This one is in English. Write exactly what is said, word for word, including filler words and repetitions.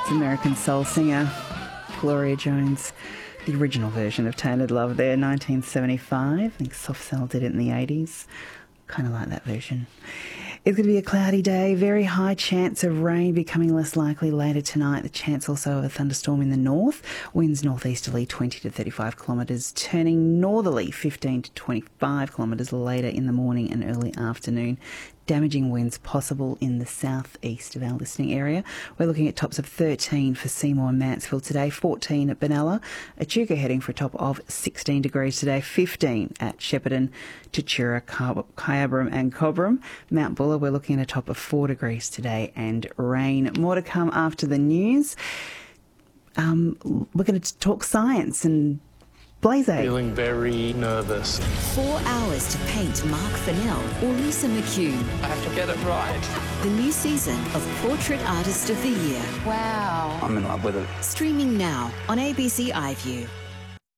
American soul singer Gloria Jones. The original version of Tainted Love there, nineteen seventy-five. I think Soft Cell did it in the eighties. Kind of like that version. It's going to be a cloudy day, very high chance of rain becoming less likely later tonight. The chance also of a thunderstorm in the north. Winds northeasterly twenty to thirty-five kilometres, turning northerly fifteen to twenty-five kilometres later in the morning and early afternoon. Damaging winds possible in the southeast of our listening area. We're looking at tops of thirteen for Seymour and Mansfield today, fourteen at Benalla, Echuca heading for a top of sixteen degrees today, fifteen at Shepparton, Tatura, Kyabram and Cobram. Mount Buller, we're looking at a top of four degrees today and rain. More to come after the news. Um, we're going to talk science and Blaze. Feeling very nervous. Four hours to paint Mark Fennell or Lisa McHugh. I have to get it right. The new season of Portrait Artist of the Year. Wow. I'm in love with it. Streaming now on A B C iView.